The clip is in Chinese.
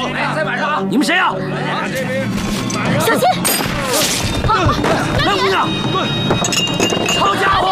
再晚上啊！ 你们谁呀？ 小心！ 来，姑娘，好家伙！